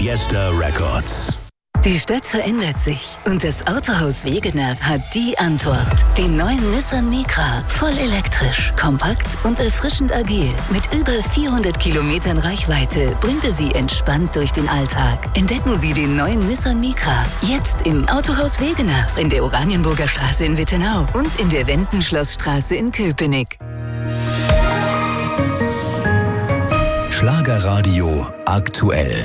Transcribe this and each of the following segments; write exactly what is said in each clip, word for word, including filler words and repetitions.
Fiesta Records. Die Stadt verändert sich und das Autohaus Wegener hat die Antwort. Den neuen Nissan Micra, voll elektrisch, kompakt und erfrischend agil. Mit über vierhundert Kilometern Reichweite bringt er Sie entspannt durch den Alltag. Entdecken Sie den neuen Nissan Micra jetzt im Autohaus Wegener, in der Oranienburger Straße in Wittenau und in der Wendenschlossstraße in Köpenick. Schlagerradio aktuell.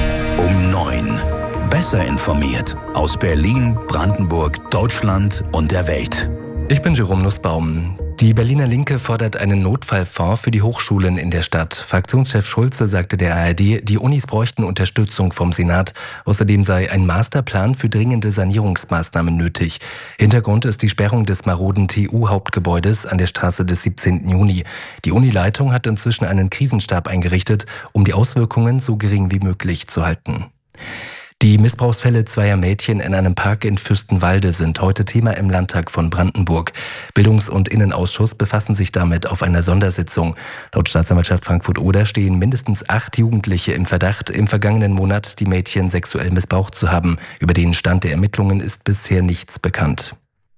Um neun. Besser informiert aus Berlin, Brandenburg, Deutschland und der Welt. Ich bin Jerome Nussbaum. Die Berliner Linke fordert einen Notfallfonds für die Hochschulen in der Stadt. Fraktionschef Schulze sagte der A R D, die Unis bräuchten Unterstützung vom Senat. Außerdem sei ein Masterplan für dringende Sanierungsmaßnahmen nötig. Hintergrund ist die Sperrung des maroden T U-Hauptgebäudes an der Straße des siebzehnten Juni. Die Unileitung hat inzwischen einen Krisenstab eingerichtet, um die Auswirkungen so gering wie möglich zu halten. Die Missbrauchsfälle zweier Mädchen in einem Park in Fürstenwalde sind heute Thema im Landtag von Brandenburg. Bildungs- und Innenausschuss befassen sich damit auf einer Sondersitzung. Laut Staatsanwaltschaft Frankfurt-Oder stehen mindestens acht Jugendliche im Verdacht, im vergangenen Monat die Mädchen sexuell missbraucht zu haben. Über den Stand der Ermittlungen ist bisher nichts bekannt.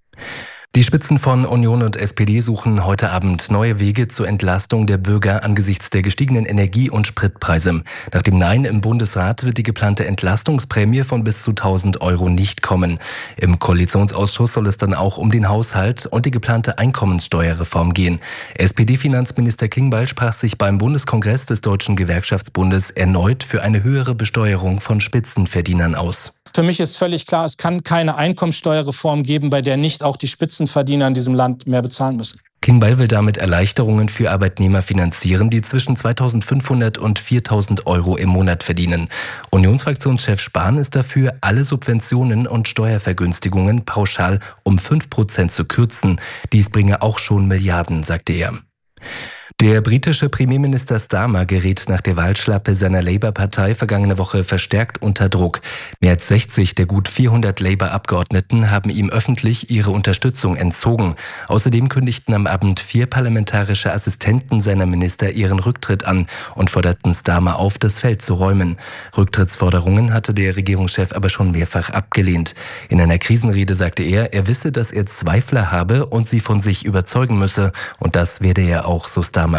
Die Spitzen von Union und S P D suchen heute Abend neue Wege zur Entlastung der Bürger angesichts der gestiegenen Energie- und Spritpreise. Nach dem Nein im Bundesrat wird die geplante Entlastungsprämie von bis zu tausend Euro nicht kommen. Im Koalitionsausschuss soll es dann auch um den Haushalt und die geplante Einkommenssteuerreform gehen. S P D-Finanzminister Klingbeil sprach sich beim Bundeskongress des Deutschen Gewerkschaftsbundes erneut für eine höhere Besteuerung von Spitzenverdienern aus. Für mich ist völlig klar, es kann keine Einkommensteuerreform geben, bei der nicht auch die Spitzenverdiener in diesem Land mehr bezahlen müssen. Klingbeil will damit Erleichterungen für Arbeitnehmer finanzieren, die zwischen zweitausendfünfhundert und viertausend Euro im Monat verdienen. Unionsfraktionschef Spahn ist dafür, alle Subventionen und Steuervergünstigungen pauschal um fünf Prozent zu kürzen. Dies bringe auch schon Milliarden, sagte er. Der britische Premierminister Starmer gerät nach der Wahlschlappe seiner Labour-Partei vergangene Woche verstärkt unter Druck. Mehr als sechzig der gut vierhundert Labour-Abgeordneten haben ihm öffentlich ihre Unterstützung entzogen. Außerdem kündigten am Abend vier parlamentarische Assistenten seiner Minister ihren Rücktritt an und forderten Starmer auf, das Feld zu räumen. Rücktrittsforderungen hatte der Regierungschef aber schon mehrfach abgelehnt. In einer Krisenrede sagte er, er wisse, dass er Zweifler habe und sie von sich überzeugen müsse. Und das werde er auch, so Starmer.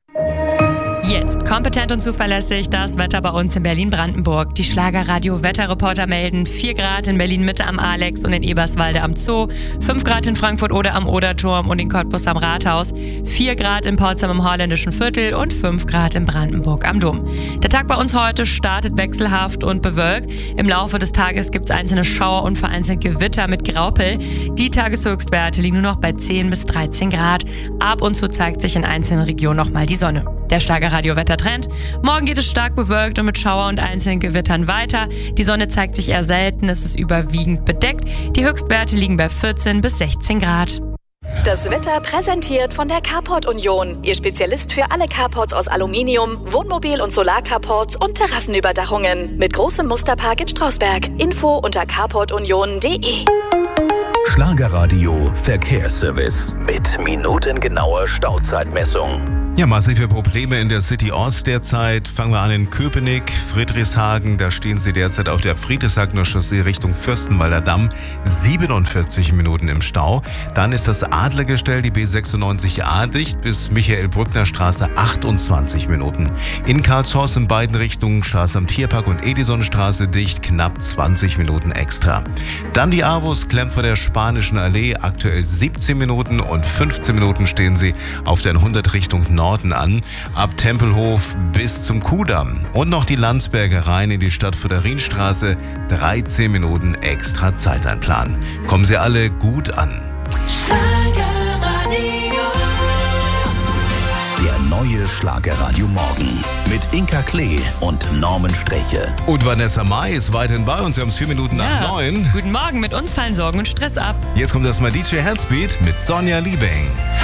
Jetzt kompetent und zuverlässig das Wetter bei uns in Berlin-Brandenburg. Die Schlagerradio-Wetterreporter melden vier Grad in Berlin-Mitte am Alex und in Eberswalde am Zoo, fünf Grad in Frankfurt-Oder am Oderturm und in Cottbus am Rathaus, vier Grad in Potsdam im Holländischen Viertel und fünf Grad in Brandenburg am Dom. Der Tag bei uns heute startet wechselhaft und bewölkt. Im Laufe des Tages gibt es einzelne Schauer und vereinzelt Gewitter mit Graupel. Die Tageshöchstwerte liegen nur noch bei zehn bis dreizehn Grad. Ab und zu zeigt sich in einzelnen Regionen nochmal die Sonne. Der Schlagerradio-Wettertrend. Morgen geht es stark bewölkt und mit Schauer und einzelnen Gewittern weiter. Die Sonne zeigt sich eher selten, es ist überwiegend bedeckt. Die Höchstwerte liegen bei vierzehn bis sechzehn Grad. Das Wetter präsentiert von der Carport Union. Ihr Spezialist für alle Carports aus Aluminium, Wohnmobil- und Solarcarports und Terrassenüberdachungen. Mit großem Musterpark in Strausberg. Info unter carport union punkt de. Schlagerradio Verkehrsservice mit minutengenauer Stauzeitmessung. Ja, massive Probleme in der City Ost derzeit. Fangen wir an in Köpenick, Friedrichshagen. Da stehen Sie derzeit auf der Friedrichshagener Chaussee Richtung Fürstenwalder Damm. siebenundvierzig Minuten im Stau. Dann ist das Adlergestell, die B sechsundneunzig A dicht bis Michael-Brückner Straße achtundzwanzig Minuten. In Karlshorst in beiden Richtungen, Straße am Tierpark und Edisonstraße dicht, knapp zwanzig Minuten extra. Dann die Avus klemmt vor der Spanischen Allee, aktuell siebzehn Minuten und fünfzehn Minuten stehen Sie auf der hundert Richtung Norden an, ab Tempelhof bis zum Kudamm. Und noch die Landsberger rein in die Stadtföderinstraße, dreizehn Minuten extra Zeiteinplan. Kommen Sie alle gut an. Der neue Schlagerradio Morgen mit Inka Klee und Norman Streche. Und Vanessa Mai ist weiterhin bei uns. Wir haben es vier Minuten nach Ja. neun. Guten Morgen, mit uns fallen Sorgen und Stress ab. Jetzt kommt erstmal D J Herzbeat mit Sonja Liebing.